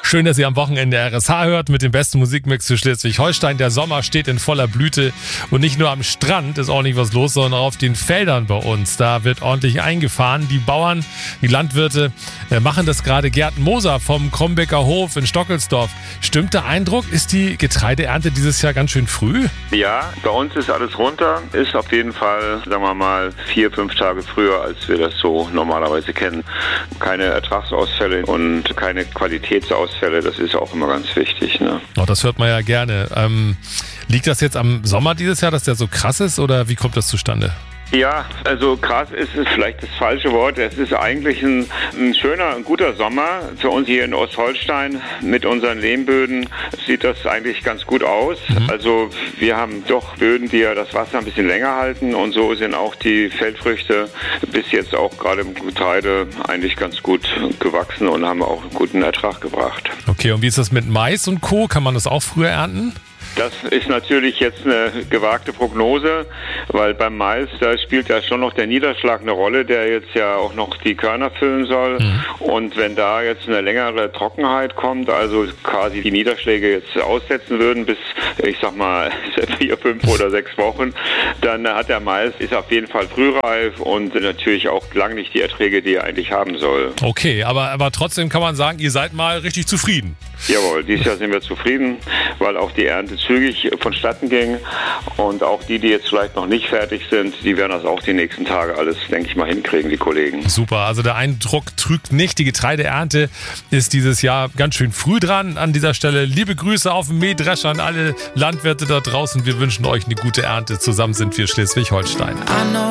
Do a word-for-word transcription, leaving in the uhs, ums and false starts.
Schön, dass ihr am Wochenende R S H hört mit dem besten Musikmix für Schleswig-Holstein. Der Sommer steht in voller Blüte und nicht nur am Strand ist ordentlich was los, sondern auch auf den Feldern bei uns. Da wird ordentlich eingefahren. Die Bauern, die Landwirte äh, machen das gerade. Gerd Moser vom Krombecker Hof in Stockelsdorf. Stimmt der Eindruck? Ist die Getreideernte dieses Jahr ganz schön früh? Ja, bei uns ist alles runter. Ist auf jeden Fall, sagen wir mal, vier, fünf Tage früher, als wir das so normalerweise kennen. Keine Ertragsausfälle und keine Qualitätsausfälle. Das ist auch immer ganz wichtig. Ne? Oh, das hört man ja gerne. Ähm, liegt das jetzt am Sommer dieses Jahr, dass der so krass ist, oder wie kommt das zustande? Ja, also krass ist es vielleicht das falsche Wort. Es ist eigentlich ein, ein schöner, ein guter Sommer. Für uns hier in Ostholstein mit unseren Lehmböden sieht das eigentlich ganz gut aus. Mhm. Also wir haben doch Böden, die ja das Wasser ein bisschen länger halten, und so sind auch die Feldfrüchte bis jetzt auch gerade im Getreide eigentlich ganz gut gewachsen und haben auch einen guten Ertrag gebracht. Okay, und wie ist das mit Mais und Co.? Kann man das auch früher ernten? Das ist natürlich jetzt eine gewagte Prognose, weil beim Mais, da spielt ja schon noch der Niederschlag eine Rolle, der jetzt ja auch noch die Körner füllen soll. Mhm. Und wenn da jetzt eine längere Trockenheit kommt, also quasi die Niederschläge jetzt aussetzen würden bis, ich sag mal, vier, fünf oder sechs Wochen, dann hat der Mais, ist auf jeden Fall frühreif und natürlich auch lang nicht die Erträge, die er eigentlich haben soll. Okay, aber, aber trotzdem kann man sagen, ihr seid mal richtig zufrieden. Jawohl, dieses Jahr sind wir zufrieden, weil auch die Ernte zügig vonstatten ging, und auch die, die jetzt vielleicht noch nicht fertig sind, die werden das auch die nächsten Tage alles, denke ich mal, hinkriegen, die Kollegen. Super, also der Eindruck trügt nicht. Die Getreideernte ist dieses Jahr ganz schön früh dran. An dieser Stelle liebe Grüße auf dem Mähdrescher an alle Landwirte da draußen. Wir wünschen euch eine gute Ernte. Zusammen sind wir Schleswig-Holstein.